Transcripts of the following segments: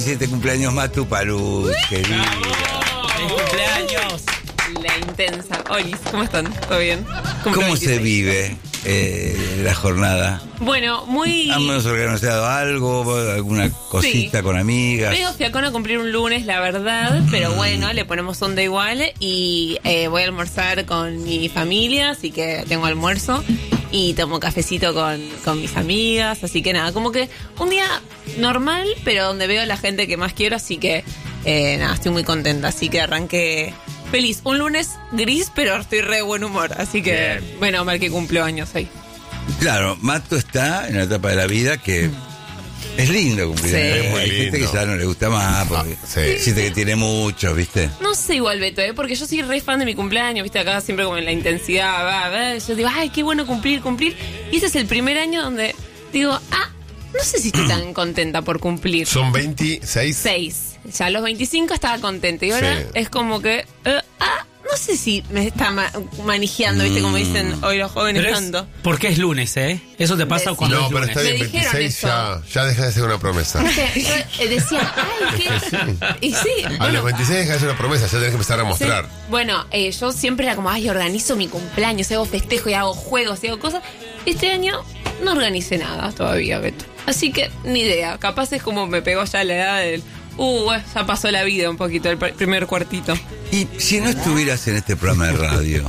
27 cumpleaños Matu Parú, querida. ¡Feliz cumpleaños! La intensa. Olis, ¿cómo están? ¿Todo bien? ¿Cómo se vive la jornada? Bueno, muy... ¿Hemos organizado algo? ¿Alguna cosita con amigas? Vengo fiacón a cumplir un lunes, la verdad, pero bueno, le ponemos onda igual y voy a almorzar con mi familia, así que tengo almuerzo y tomo cafecito con mis amigas, así que nada, como que un día normal, pero donde veo a la gente que más quiero, así que nada, estoy muy contenta, así que arranqué feliz. Un lunes gris, pero estoy re de buen humor, así que bueno, mal que cumplo años hoy. Claro, Mato está en una etapa de la vida que es lindo cumplir. Sí. Hay Es muy gente que lindo. ya no le gusta más, porque siente que tiene mucho, ¿viste? No sé igual, Beto, porque yo soy re fan de mi cumpleaños, viste, acá siempre como en la intensidad, va, yo digo, ay, qué bueno cumplir. Y ese es el primer año donde digo, no sé si estoy tan contenta por cumplir. Son 26. 6. Ya a los 25 estaba contenta y ahora Sí. es como que, no sé si me está manejando, viste, como dicen hoy los jóvenes Pero tanto. porque es lunes, ¿eh? Eso te pasa Sí. cuando No, es pero lunes. está bien, Me dijeron 26 eso. ya deja de ser una promesa. Yo decía, ay, qué... Y sí, A los 26 deja de ser una promesa, ya tenés que empezar a mostrar. Sí. Bueno, yo siempre era como, ay, organizo mi cumpleaños, hago festejo y hago juegos y hago cosas. Este año no organicé nada todavía, Beto. Así que ni idea. Capaz es como me pegó ya la edad del... ya pasó la vida un poquito, el primer cuartito. Y si no estuvieras en este programa de radio,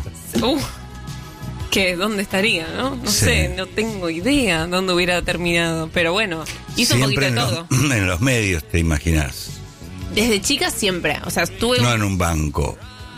¿Dónde estaría, no? No Sí. sé, no tengo idea dónde hubiera terminado. Pero bueno, hizo un poquito siempre de todo. en los medios, te imaginás. Desde chica siempre. O sea, estuve... No en un banco.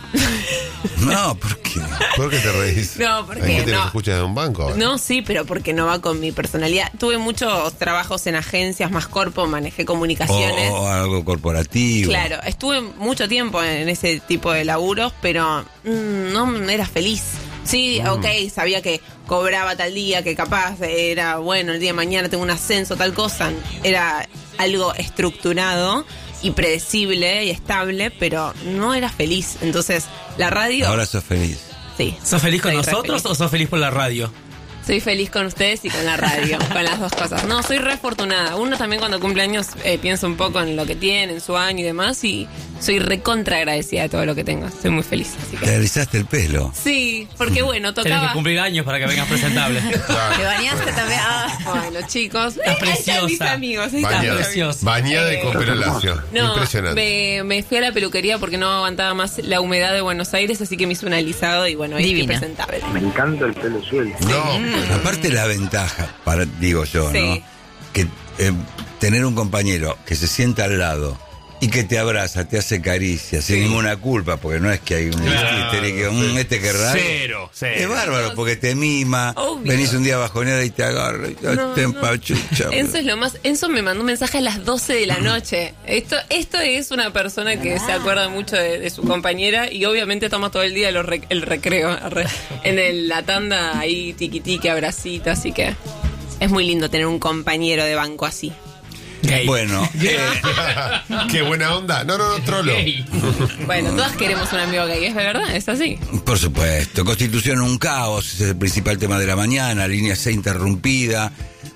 No, ¿por qué? ¿Por qué te reís? No, porque Hay gente que no. nos escucha de un banco ahora. No, sí, pero porque no va con mi personalidad. Tuve muchos trabajos en agencias, más corpo, manejé comunicaciones. O algo corporativo. Claro, estuve mucho tiempo en ese tipo de laburos, pero no era feliz. Sí, ok, sabía que cobraba tal día, que capaz era, bueno, el día de mañana tengo un ascenso, tal cosa. Era algo estructurado y predecible y estable, pero no era feliz. Entonces, la radio... Ahora sos feliz. Sí. ¿Sos feliz con Soy re nosotros feliz. o sos feliz por la radio? Soy feliz con ustedes y con la radio, con las dos cosas. No, soy re afortunada. Uno también cuando cumple años piensa un poco en lo que tiene, en su año y demás, y soy recontra agradecida de todo lo que tengo. Soy muy feliz, así Te que... alisaste el pelo. Sí, porque bueno, Tenés tocaba... que cumplir años para que vengas presentable. ¿Te bañaste también? Bueno, chicos. Estás Ahí están mis preciosa. amigos. Ahí están mis amigos. Preciosa. Bañada y con pelo lacio. No, Impresionante. me fui a la peluquería porque no aguantaba más la humedad de Buenos Aires, así que me hice un alisado y bueno, ahí estoy Divina. presentable. Me encanta el pelo suelto. No, Aparte la ventaja, digo yo, Sí. ¿no? Que tener un compañero que se sienta al lado y que te abraza, te hace caricias, sin ninguna culpa, porque no es que hay un este que raro. Cero. Es bárbaro, porque te mima, Obvio. venís un día bajoneada y te agarra, y te empachucha. Enzo es lo más. Enzo me mandó un mensaje a las 12 de la noche. Esto es una persona que se acuerda mucho de su compañera y obviamente toma todo el día el recreo en la tanda ahí tiquitique, abracito, así que es muy lindo tener un compañero de banco así. Gay. Bueno, qué buena onda. No, trolo. Gay. Bueno, todas queremos un amigo gay, es verdad, es así. por supuesto, Constitución un caos, es el principal tema de la mañana, línea C interrumpida,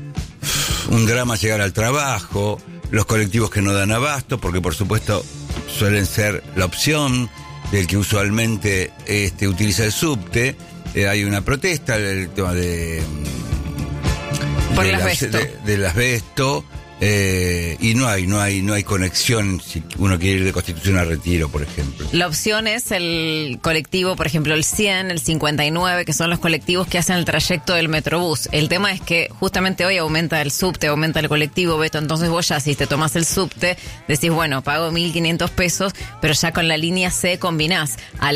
un drama llegar al trabajo, los colectivos que no dan abasto, porque por supuesto suelen ser la opción del que usualmente utiliza el subte. Hay una protesta, el tema Por del el asbesto. del asbesto, y no hay conexión si uno quiere ir de Constitución a Retiro, por ejemplo. La opción es el colectivo, por ejemplo, el 100, el 59, que son los colectivos que hacen el trayecto del Metrobús. El tema es que justamente hoy aumenta el subte, aumenta el colectivo, Beto, entonces vos ya si te tomás el subte, decís, bueno, pago 1.500 pesos, pero ya con la línea C combinás.